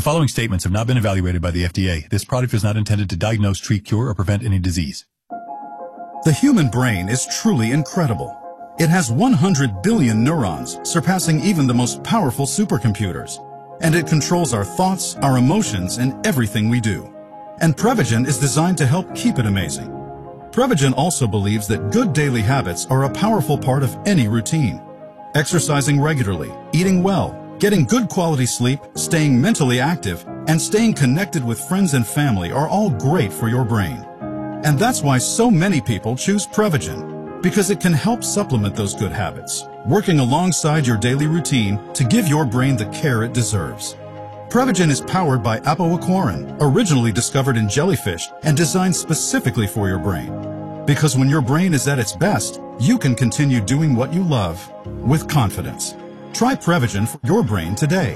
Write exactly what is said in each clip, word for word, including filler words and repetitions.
following statements have not been evaluated by the F D A. This product is not intended to diagnose, treat, cure, or prevent any disease. The human brain is truly incredible. It has one hundred billion neurons, surpassing even the most powerful supercomputers. And it controls our thoughts, our emotions, and everything we do. And Prevagen is designed to help keep it amazing. Prevagen also believes that good daily habits are a powerful part of any routine. Exercising regularly, eating well, getting good quality sleep, staying mentally active, and staying connected with friends and family are all great for your brain. And that's why so many people choose Prevagen, because it can help supplement those good habits, working alongside your daily routine to give your brain the care it deserves. Prevagen is powered by apoaquarin, originally discovered in jellyfish and designed specifically for your brain. Because when your brain is at its best, you can continue doing what you love with confidence. Try Prevagen for your brain today.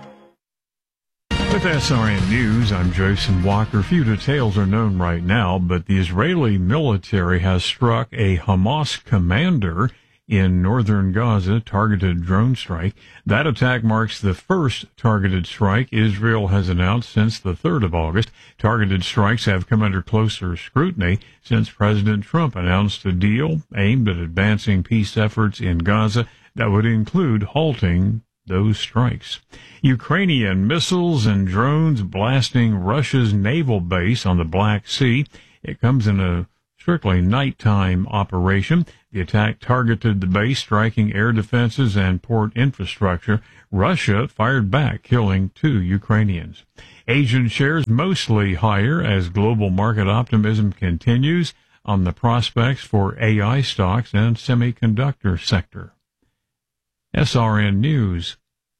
With S R N News, I'm Jason Walker. Few details are known right now, but the Israeli military has struck a Hamas commander in northern Gaza, targeted drone strike. That attack marks the first targeted strike Israel has announced since the third of August. Targeted strikes have come under closer scrutiny since President Trump announced a deal aimed at advancing peace efforts in Gaza that would include halting those strikes. Ukrainian missiles and drones blasting Russia's naval base on the Black Sea. It comes in a strictly nighttime operation. The attack targeted the base, striking air defenses and port infrastructure. Russia fired back, killing two Ukrainians. Asian shares mostly higher as global market optimism continues on the prospects for A I stocks and semiconductor sector. S R N News.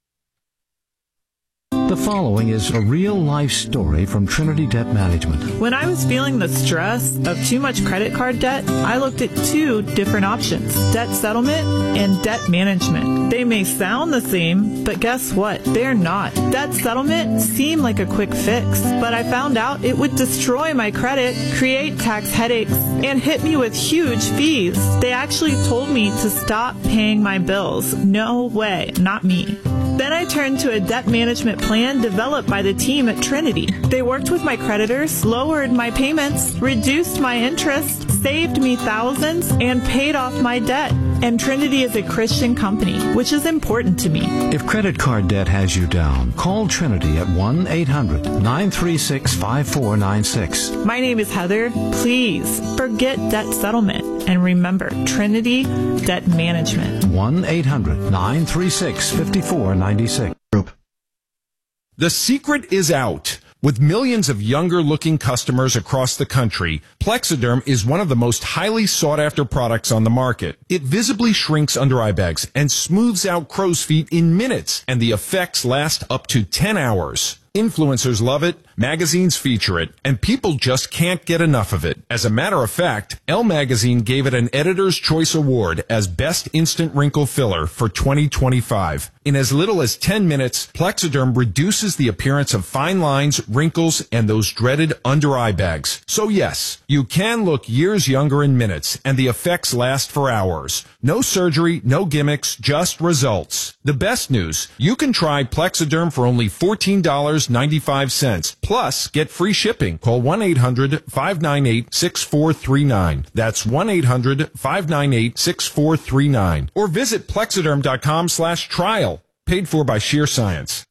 The following is a real-life story from Trinity Debt Management. When I was feeling the stress of too much credit card debt, I looked at two different options, debt settlement and debt management. They may sound the same, but guess what? They're not. Debt settlement seemed like a quick fix, but I found out it would destroy my credit, create tax headaches, and hit me with huge fees. They actually told me to stop paying my bills. No way, not me. Then I turned to a debt management plan developed by the team at Trinity. They worked with my creditors, lowered my payments, reduced my interest, saved me thousands, and paid off my debt. And Trinity is a Christian company, which is important to me. If credit card debt has you down, call Trinity at one eight hundred nine three six five four nine six. My name is Heather. Please forget debt settlement. And remember, Trinity Debt Management. one eight hundred nine three six five four nine six. The secret is out. With millions of younger-looking customers across the country, Plexiderm is one of the most highly sought-after products on the market. It visibly shrinks under eye bags and smooths out crow's feet in minutes, and the effects last up to ten hours. Influencers love it, magazines feature it, and people just can't get enough of it. As a matter of fact, Elle Magazine gave it an Editor's Choice Award as Best Instant Wrinkle Filler for twenty twenty-five. In as little as ten minutes, Plexiderm reduces the appearance of fine lines, wrinkles, and those dreaded under-eye bags. So yes, you can look years younger in minutes, and the effects last for hours. No surgery, no gimmicks, just results. The best news, you can try Plexiderm for only fourteen dollars and ninety-five cents. Plus, get free shipping. Call one eight hundred five nine eight six four three nine. That's one eight hundred five nine eight six four three nine. Or visit plexiderm.com slash trial. Paid for by Sheer Science.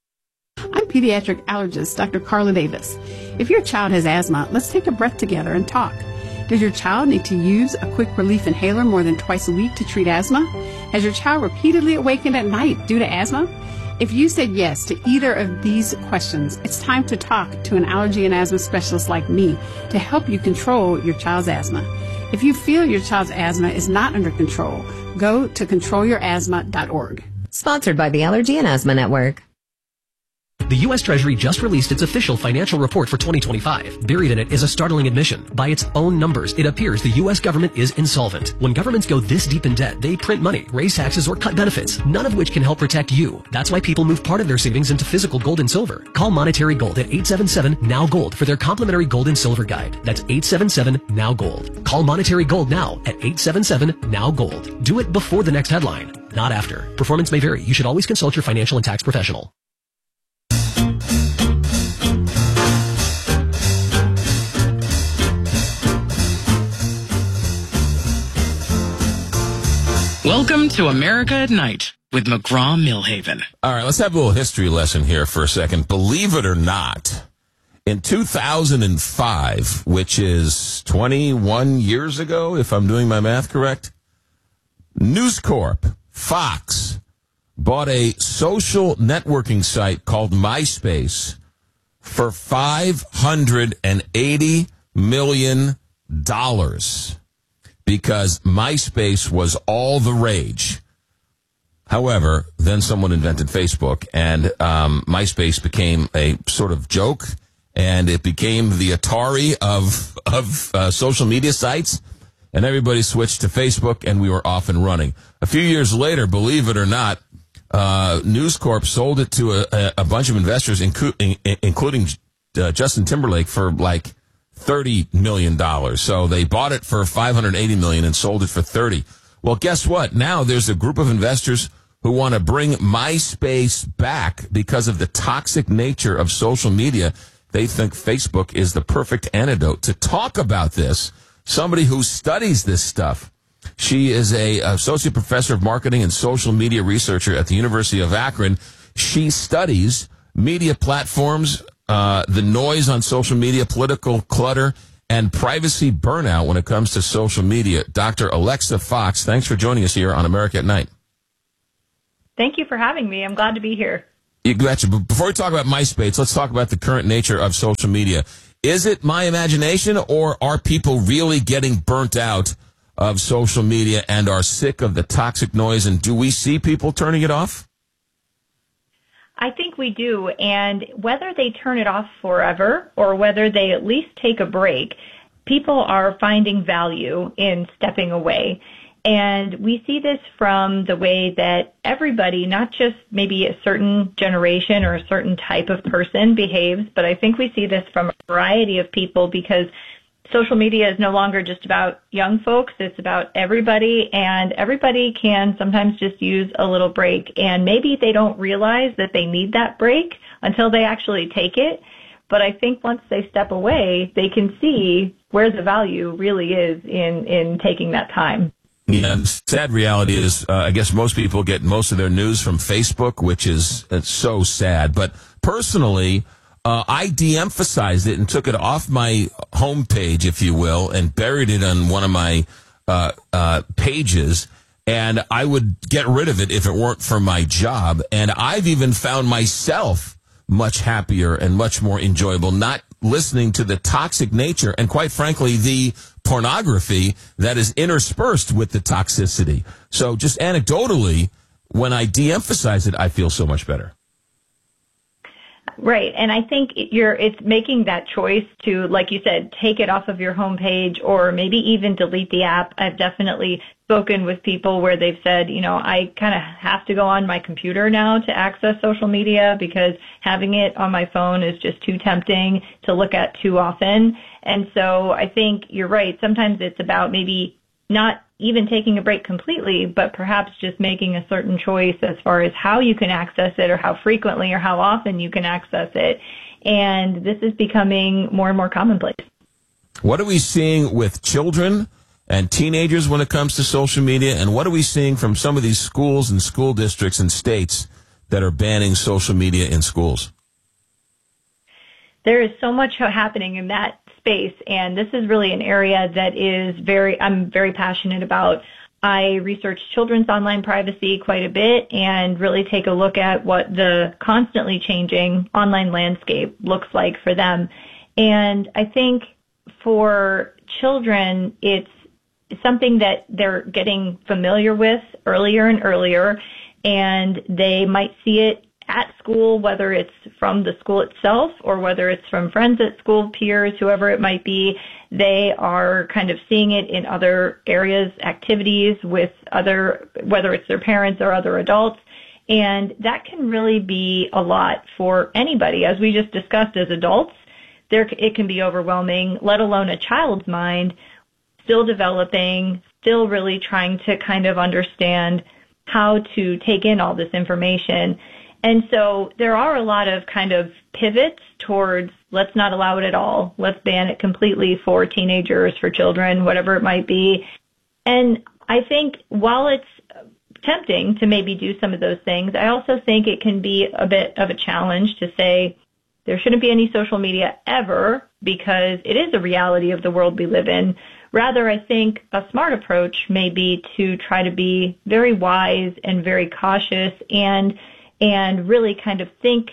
I'm pediatric allergist Doctor Carla Davis. If your child has asthma, let's take a breath together and talk. Does your child need to use a quick relief inhaler more than twice a week to treat asthma? Has your child repeatedly awakened at night due to asthma? If you said yes to either of these questions, it's time to talk to an allergy and asthma specialist like me to help you control your child's asthma. If you feel your child's asthma is not under control, go to control your asthma dot org. Sponsored by the Allergy and Asthma Network. The U S Treasury just released its official financial report for twenty twenty-five. Buried in it is a startling admission. By its own numbers, it appears the U S government is insolvent. When governments go this deep in debt, they print money, raise taxes, or cut benefits, none of which can help protect you. That's why people move part of their savings into physical gold and silver. Call Monetary Gold at eight seven seven N O W Gold for their complimentary gold and silver guide. That's eight seven seven N O W Gold. Call Monetary Gold now at eight seven seven N O W Gold. Do it before the next headline, not after. Performance may vary. You should always consult your financial and tax professional. Welcome to America at Night with McGraw-Millhaven. All right, let's have a little history lesson here for a second. Believe it or not, in two thousand five, which is twenty-one years ago, if I'm doing my math correct, News Corp, Fox, bought a social networking site called MySpace for five hundred eighty million dollars because MySpace was all the rage. However, then someone invented Facebook, and um, MySpace became a sort of joke, and it became the Atari of of uh, social media sites, and everybody switched to Facebook, and we were off and running. A few years later, believe it or not, uh, News Corp sold it to a, a bunch of investors, including, including uh, Justin Timberlake, for like thirty million dollars. So they bought it for five hundred eighty million dollars and sold it for thirty. Well, guess what? Now there's a group of investors who want to bring MySpace back because of the toxic nature of social media. They think Facebook is the perfect antidote. To talk about this, somebody who studies this stuff. She is a associate professor of marketing and social media researcher at the University of Akron. She studies media platforms, uh, the noise on social media, political clutter, and privacy burnout when it comes to social media. Doctor Alexa Fox, thanks for joining us here on America at Night. Thank you for having me. I'm glad to be here. You betcha. But before we talk about MySpace, let's talk about the current nature of social media. Is it my imagination, or are people really getting burnt out of social media and are sick of the toxic noise? And do we see people turning it off? I think we do. And whether they turn it off forever or whether they at least take a break, people are finding value in stepping away. And we see this from the way that everybody, not just maybe a certain generation or a certain type of person behaves, but I think we see this from a variety of people, because social media is no longer just about young folks. It's about everybody, and everybody can sometimes just use a little break. And maybe they don't realize that they need that break until they actually take it. But I think once they step away, they can see where the value really is in, in taking that time. Yeah, the sad reality is, uh, I guess most people get most of their news from Facebook, which is it's so sad. But personally, uh, I de-emphasized it and took it off my homepage, if you will, and buried it on one of my uh, uh, pages. And I would get rid of it if it weren't for my job. And I've even found myself much happier and much more enjoyable not listening to the toxic nature and, quite frankly, the pornography that is interspersed with the toxicity. So just anecdotally, when I de-emphasize it, I feel so much better. Right. And I think you're, it's making that choice to, like you said, take it off of your homepage or maybe even delete the app. I've definitely spoken with people where they've said, you know, I kind of have to go on my computer now to access social media because having it on my phone is just too tempting to look at too often. And so I think you're right. Sometimes it's about maybe not even taking a break completely, but perhaps just making a certain choice as far as how you can access it or how frequently or how often you can access it. And this is becoming more and more commonplace. What are we seeing with children and teenagers when it comes to social media? And what are we seeing from some of these schools and school districts and states that are banning social media in schools? There is so much happening in that space, and this is really an area that is very, I'm very passionate about. I research children's online privacy quite a bit and really take a look at what the constantly changing online landscape looks like for them. And I think for children, it's something that they're getting familiar with earlier and earlier, and they might see it at school, whether it's from the school itself or whether it's from friends at school, peers, whoever it might be. They are kind of seeing it in other areas, activities with other, whether it's their parents or other adults. And that can really be a lot for anybody. As we just discussed, as adults, there it can be overwhelming, let alone a child's mind, still developing, still really trying to kind of understand how to take in all this information. And so there are a lot of kind of pivots towards let's not allow it at all. Let's ban it completely for teenagers, for children, whatever it might be. And I think while it's tempting to maybe do some of those things, I also think it can be a bit of a challenge to say there shouldn't be any social media ever because it is a reality of the world we live in. Rather, I think a smart approach may be to try to be very wise and very cautious and and really kind of think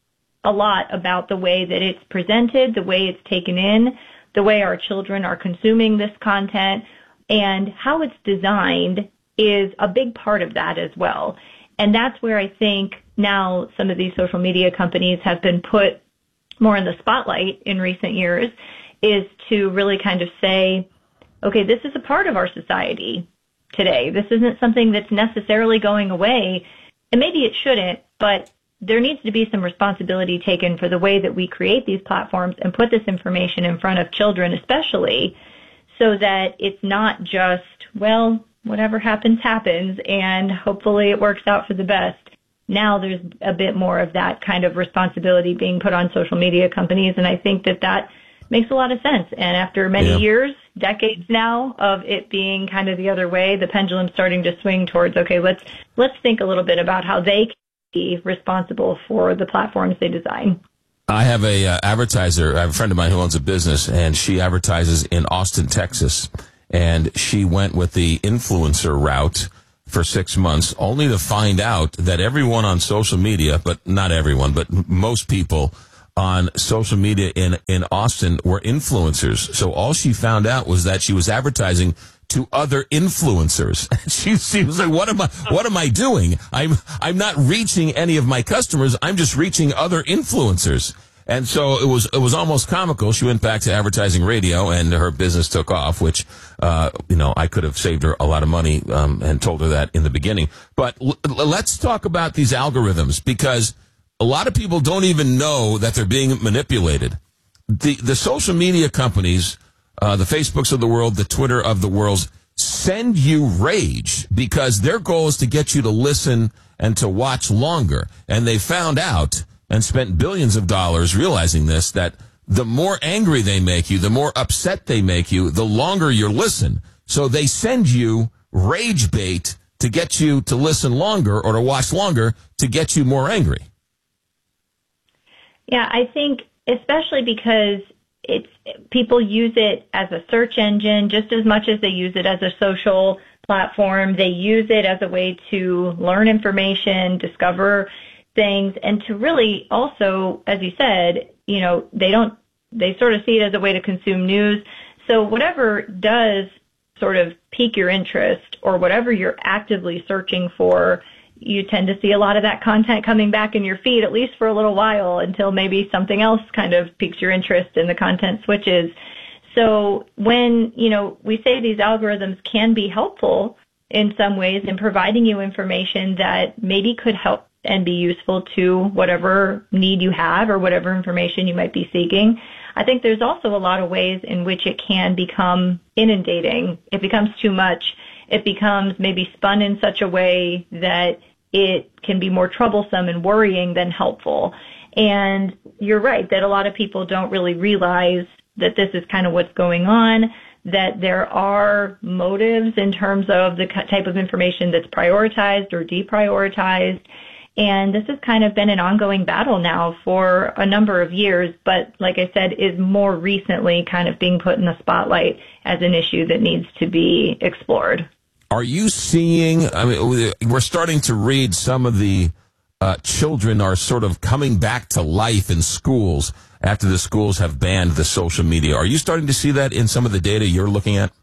a lot about the way that it's presented, the way it's taken in, the way our children are consuming this content, and how it's designed is a big part of that as well. And that's where I think now some of these social media companies have been put more in the spotlight in recent years, is to really kind of say, okay, this is a part of our society today. This isn't something that's necessarily going away, and maybe it shouldn't, but there needs to be some responsibility taken for the way that we create these platforms and put this information in front of children especially, so that it's not just, well, whatever happens, happens, and hopefully it works out for the best. Now there's a bit more of that kind of responsibility being put on social media companies, and I think that that makes a lot of sense. And after many Yeah. years, decades now, of it being kind of the other way, the pendulum's starting to swing towards, okay, let's let's think a little bit about how they can be responsible for the platforms they design. I have a uh, advertiser, I have a friend of mine who owns a business, and she advertises in Austin, Texas, and she went with the influencer route for six months, only to find out that everyone on social media, but not everyone, but most people on social media in, in Austin were influencers. So all she found out was that she was advertising to other influencers. She, she was like, what am I, what am I doing? I'm, I'm not reaching any of my customers. I'm just reaching other influencers. And so it was, it was almost comical. She went back to advertising radio and her business took off, which, uh, you know, I could have saved her a lot of money, um, and told her that in the beginning. But l- let's talk about these algorithms, because a lot of people don't even know that they're being manipulated. The, the social media companies, uh, the Facebooks of the world, the Twitter of the world, send you rage because their goal is to get you to listen and to watch longer. And they found out and spent billions of dollars realizing this, that the more angry they make you, the more upset they make you, the longer you listen. So they send you rage bait to get you to listen longer or to watch longer to get you more angry. Yeah, I think especially because it's people use it as a search engine just as much as they use it as a social platform. They use it as a way to learn information, discover things, and to really also, as you said, you know, they don't, they sort of see it as a way to consume news. So whatever does sort of pique your interest or whatever you're actively searching for, you tend to see a lot of that content coming back in your feed, at least for a little while, until maybe something else kind of piques your interest and the content switches. So when, you know, we say these algorithms can be helpful in some ways in providing you information that maybe could help and be useful to whatever need you have or whatever information you might be seeking, I think there's also a lot of ways in which it can become inundating. It becomes too much. It becomes maybe spun in such a way that it can be more troublesome and worrying than helpful. And you're right that a lot of people don't really realize that this is kind of what's going on, that there are motives in terms of the type of information that's prioritized or deprioritized. And this has kind of been an ongoing battle now for a number of years, but like I said, is more recently kind of being put in the spotlight as an issue that needs to be explored. Are you seeing, I mean, we're starting to read some of the uh, children are sort of coming back to life in schools after the schools have banned the social media. Are you starting to see that in some of the data you're looking at?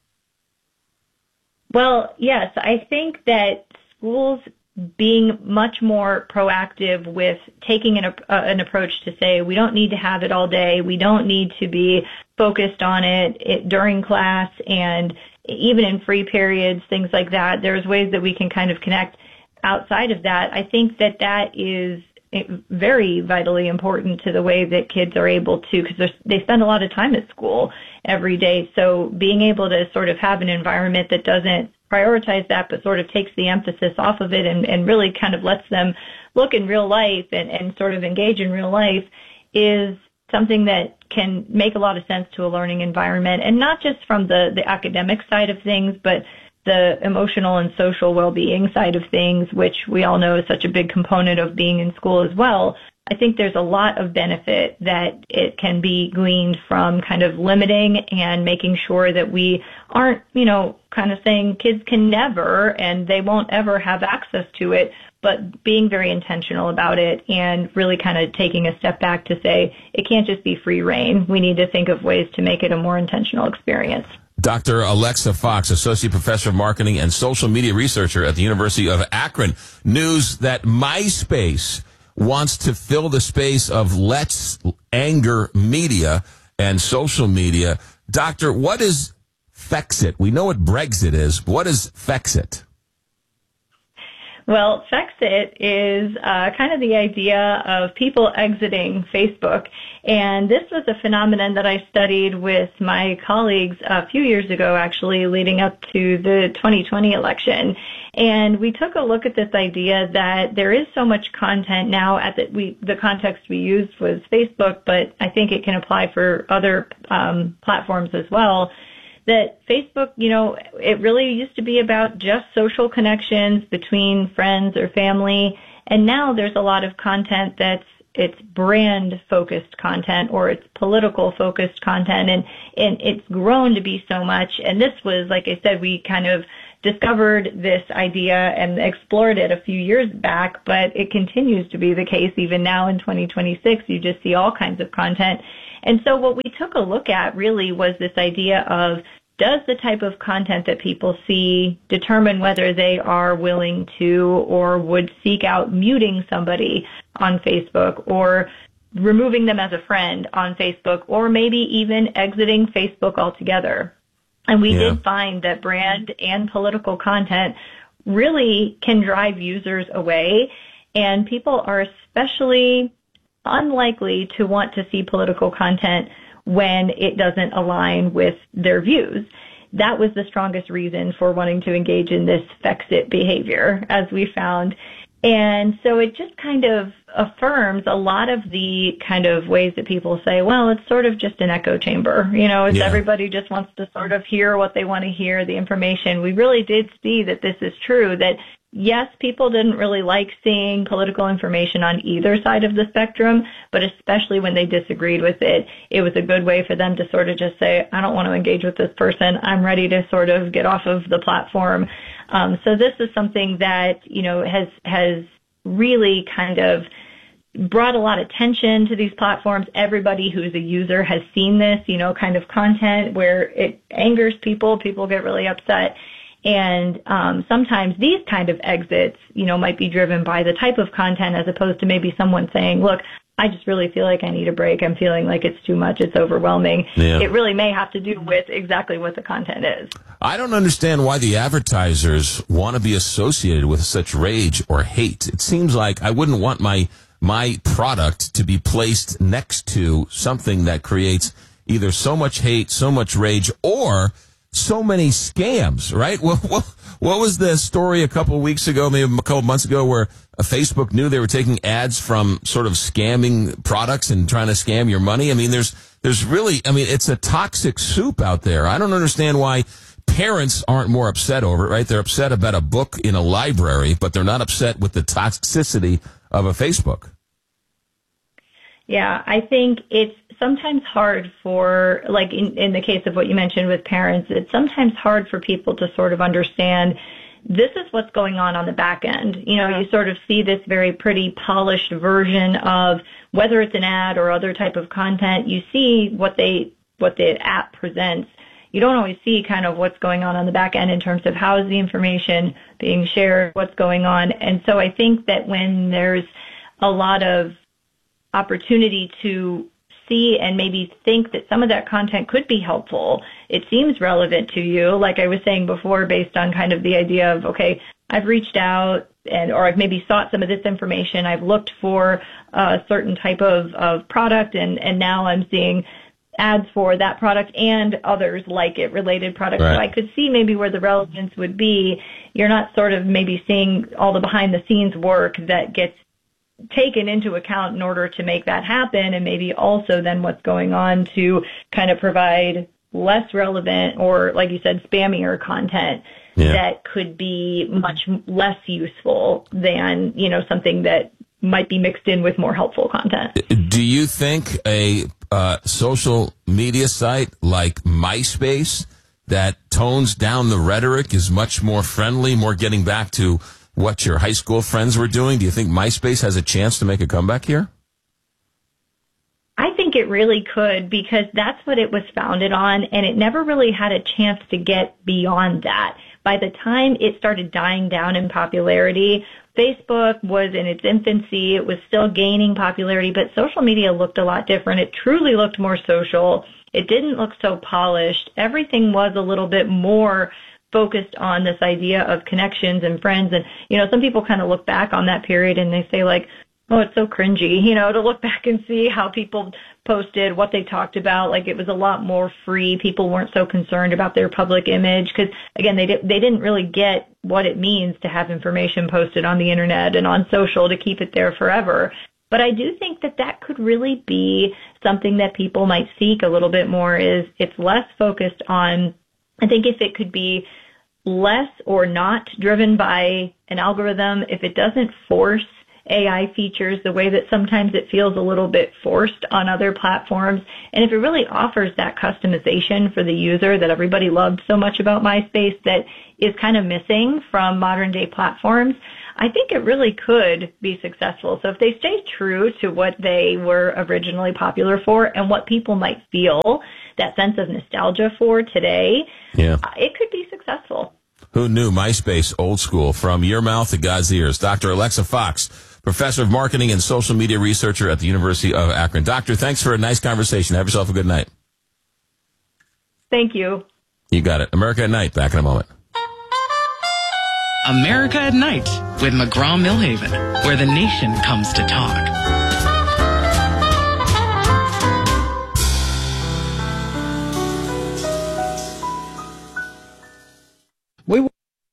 Well, yes, I think that schools being much more proactive with taking an, uh, an approach to say we don't need to have it all day, we don't need to be focused on it, it during class and even in free periods, things like that. There's ways that we can kind of connect outside of that. I think that that is very vitally important to the way that kids are able to, because they spend a lot of time at school every day. So being able to sort of have an environment that doesn't prioritize that, but sort of takes the emphasis off of it and, and really kind of lets them look in real life and, and sort of engage in real life is something that can make a lot of sense to a learning environment. And not just from the, the academic side of things, but the emotional and social well-being side of things, which we all know is such a big component of being in school as well, I think there's a lot of benefit that it can be gleaned from kind of limiting and making sure that we aren't, you know, kind of saying kids can never and they won't ever have access to it, but being very intentional about it and really kind of taking a step back to say it can't just be free reign. We need to think of ways to make it a more intentional experience. Doctor Alexa Fox, Associate Professor of Marketing and Social Media Researcher at the University of Akron. News that MySpace wants to fill the space of Let's Anger media and social media. Doctor, what is Fexit? We know what Brexit is. What is Fexit? Well, Fexit is uh, kind of the idea of people exiting Facebook. And this was a phenomenon that I studied with my colleagues a few years ago, actually, leading up to the twenty twenty election. And we took a look at this idea that there is so much content now at the, we, the context we used was Facebook, but I think it can apply for other um, platforms as well. That Facebook, you know, it really used to be about just social connections between friends or family. And now there's a lot of content that's, it's brand-focused content or it's political-focused content. And, and it's grown to be so much. And this was, like I said, we kind of discovered this idea and explored it a few years back, but it continues to be the case even now in twenty twenty-six. You just see all kinds of content. And so what we took a look at really was this idea of, does the type of content that people see determine whether they are willing to or would seek out muting somebody on Facebook or removing them as a friend on Facebook or maybe even exiting Facebook altogether? And we yeah. did find that brand and political content really can drive users away, and people are especially unlikely to want to see political content when it doesn't align with their views. That was the strongest reason for wanting to engage in this Fexit behavior, as we found. And so it just kind of affirms a lot of the kind of ways that people say, well, it's sort of just an echo chamber. You know, it's yeah. everybody just wants to sort of hear what they want to hear, the information. We really did see that this is true, that yes, people didn't really like seeing political information on either side of the spectrum, but especially when they disagreed with it, it was a good way for them to sort of just say, I don't want to engage with this person. I'm ready to sort of get off of the platform. Um, so this is something that, you know, has, has really kind of brought a lot of attention to these platforms. Everybody who's a user has seen this, you know, kind of content where it angers people. People get really upset. And um, sometimes these kind of exits, you know, might be driven by the type of content as opposed to maybe someone saying, look, I just really feel like I need a break. I'm feeling like it's too much. It's overwhelming. Yeah. It really may have to do with exactly what the content is. I don't understand why the advertisers want to be associated with such rage or hate. It seems like I wouldn't want my my product to be placed next to something that creates either so much hate, so much rage, or so many scams, right? What, what, what was the story a couple of weeks ago, maybe a couple of months ago, where uh, Facebook knew they were taking ads from sort of scamming products and trying to scam your money? I mean, there's there's really, I mean, it's a toxic soup out there. I don't understand why parents aren't more upset over it, right? They're upset about a book in a library, but they're not upset with the toxicity of a Facebook. Yeah, I think it's sometimes hard for, like in, in the case of what you mentioned with parents, it's sometimes hard for people to sort of understand this is what's going on on the back end. You know, you sort of see this very pretty polished version of whether it's an ad or other type of content. You see what they what the app presents. You don't always see kind of what's going on on the back end in terms of how is the information being shared, what's going on. And so I think that when there's a lot of opportunity to see and maybe think that some of that content could be helpful, it seems relevant to you, like I was saying before, based on kind of the idea of, okay, I've reached out and or I've maybe sought some of this information, I've looked for a certain type of, of product, and, and now I'm seeing ads for that product and others like it, related products. Right. So I could see maybe where the relevance would be. You're not sort of maybe seeing all the behind the scenes work that gets taken into account in order to make that happen, and maybe also then what's going on to kind of provide less relevant or, like you said, spammier content. yeah. that could be much less useful than, you know, something that might be mixed in with more helpful content. Do you think a uh, social media site like MySpace that tones down the rhetoric is much more friendly, more getting back to what your high school friends were doing? Do you think MySpace has a chance to make a comeback here? I think it really could, because that's what it was founded on, and it never really had a chance to get beyond that. By the time it started dying down in popularity, Facebook was in its infancy. It was still gaining popularity, but social media looked a lot different. It truly looked more social. It didn't look so polished. Everything was a little bit more focused on this idea of connections and friends. And, you know, some people kind of look back on that period and they say, like, oh, it's so cringy, you know, to look back and see how people posted, what they talked about. Like, it was a lot more free. People weren't so concerned about their public image because, again, they, did, they didn't really get what it means to have information posted on the internet and on social to keep it there forever. But I do think that that could really be something that people might seek a little bit more. Is it's less focused on, I think if it could be less or not driven by an algorithm, if it doesn't force A I features the way that sometimes it feels a little bit forced on other platforms, and if it really offers that customization for the user that everybody loved so much about MySpace that is kind of missing from modern day platforms, I think it really could be successful. So if they stay true to what they were originally popular for and what people might feel that sense of nostalgia for today, yeah. uh, it could be successful. Who knew? MySpace, old school, from your mouth to God's ears. Doctor Alexa Fox, professor of marketing and social media researcher at the University of Akron. Doctor, thanks for a nice conversation. Have yourself a good night. Thank you. You got it. America at Night. Back in a moment. America at Night with McGraw-Millhaven, where the nation comes to talk. We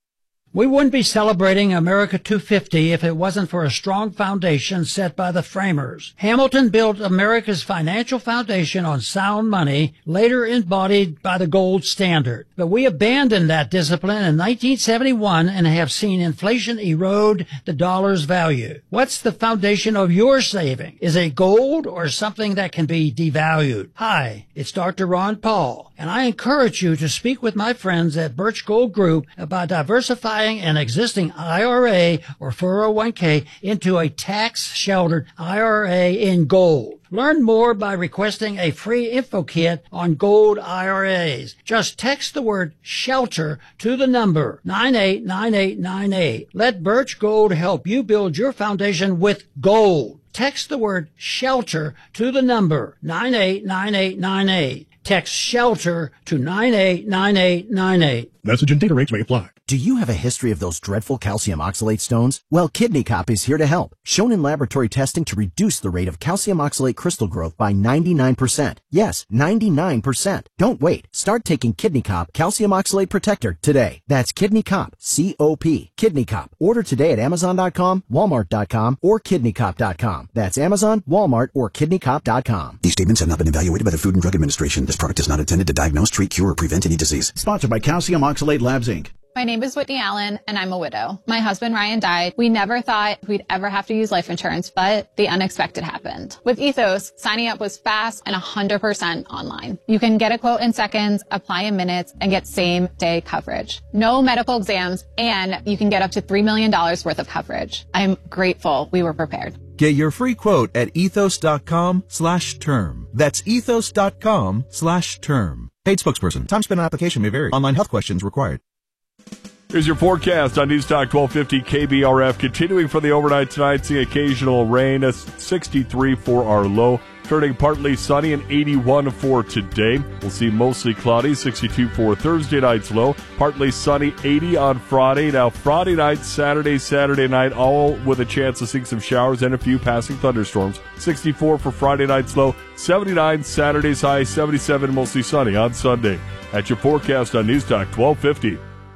we wouldn't be celebrating America two fifty if it wasn't for a strong foundation set by the framers. Hamilton built America's financial foundation on sound money, later embodied by the gold standard. But we abandoned that discipline in nineteen seventy-one and have seen inflation erode the dollar's value. What's the foundation of your saving? Is it gold or something that can be devalued? Hi, it's Doctor Ron Paul, and I encourage you to speak with my friends at Birch Gold Group about diversifying an existing I R A or four oh one k into a tax-sheltered I R A in gold. Learn more by requesting a free info kit on gold I R As. Just text the word SHELTER to the number nine eight nine eight nine eight. Let Birch Gold help you build your foundation with gold. Text the word SHELTER to the number nine eight nine eight nine eight. Text SHELTER to nine eight nine eight nine eight. Message and data rates may apply. Do you have a history of those dreadful calcium oxalate stones? Well, Kidney Cop is here to help. Shown in laboratory testing to reduce the rate of calcium oxalate crystal growth by ninety-nine percent. Yes, ninety-nine percent. Don't wait. Start taking Kidney Cop Calcium Oxalate Protector today. That's Kidney Cop, C O P. Kidney Cop. Order today at Amazon dot com, Walmart dot com, or Kidney Cop dot com. That's Amazon, Walmart, or Kidney Cop dot com. These statements have not been evaluated by the Food and Drug Administration. This product is not intended to diagnose, treat, cure, or prevent any disease. Sponsored by Calcium Oxalate Labs, Incorporated. My name is Whitney Allen, and I'm a widow. My husband, Ryan, died. We never thought we'd ever have to use life insurance, but the unexpected happened. With Ethos, signing up was fast and one hundred percent online. You can get a quote in seconds, apply in minutes, and get same-day coverage. No medical exams, and you can get up to three million dollars worth of coverage. I'm grateful we were prepared. Get your free quote at ethos.com slash term. That's ethos.com slash term. Paid spokesperson. Time spent on application may vary. Online health questions required. Here's your forecast on News Talk twelve fifty K B R F. Continuing for the overnight tonight, seeing occasional rain. A sixty-three for our low. Turning partly sunny and eighty-one for today. We'll see mostly cloudy, sixty-two for Thursday night's low. Partly sunny, eighty on Friday. Now Friday night, Saturday, Saturday night, all with a chance of seeing some showers and a few passing thunderstorms. sixty-four for Friday night's low. seventy-nine Saturday's high. seventy-seven mostly sunny on Sunday. That's your forecast on News Talk twelve fifty.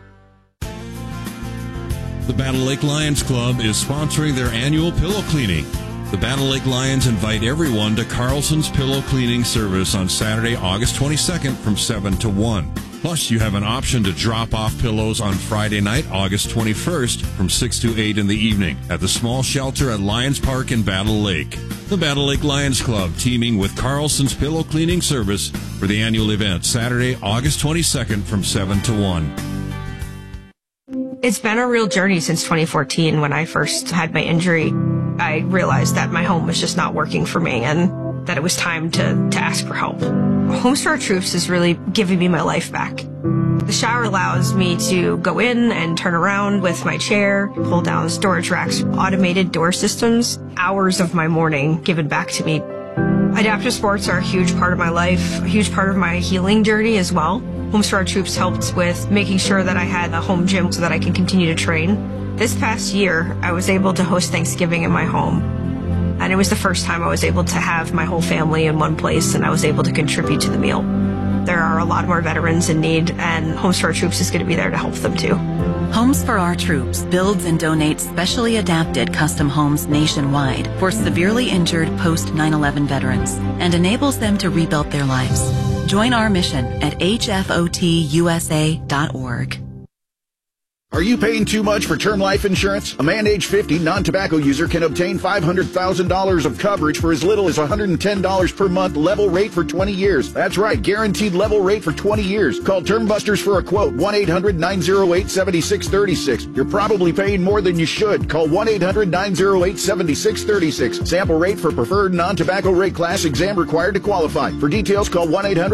The Battle Lake Lions Club is sponsoring their annual pillow cleaning. The Battle Lake Lions invite everyone to Carlson's Pillow Cleaning Service on Saturday, August twenty-second from seven to one. Plus, you have an option to drop off pillows on Friday night, August twenty-first from six to eight in the evening at the small shelter at Lions Park in Battle Lake. The Battle Lake Lions Club teaming with Carlson's Pillow Cleaning Service for the annual event Saturday, August twenty-second from seven to one. It's been a real journey since twenty fourteen when I first had my injury. I realized that my home was just not working for me and that it was time to, to ask for help. Homes for Our Troops is really giving me my life back. The shower allows me to go in and turn around with my chair, pull down storage racks, automated door systems, hours of my morning given back to me. Adaptive sports are a huge part of my life, a huge part of my healing journey as well. Homes for Our Troops helped with making sure that I had a home gym so that I can continue to train. This past year, I was able to host Thanksgiving in my home. And it was the first time I was able to have my whole family in one place and I was able to contribute to the meal. There are a lot more veterans in need and Homes for Our Troops is going to be there to help them too. Homes for Our Troops builds and donates specially adapted custom homes nationwide for severely injured post nine eleven veterans and enables them to rebuild their lives. Join our mission at H F O T U S A dot org. Are you paying too much for term life insurance? A man age fifty, non-tobacco user can obtain five hundred thousand dollars of coverage for as little as one hundred ten dollars per month, level rate for twenty years. That's right, guaranteed level rate for twenty years. Call Term Busters for a quote, one eight hundred nine oh eight seven six three six. You're probably paying more than you should. Call one eight hundred nine oh eight seven six three six. Sample rate for preferred non-tobacco rate class, exam required to qualify. For details, call one eight hundred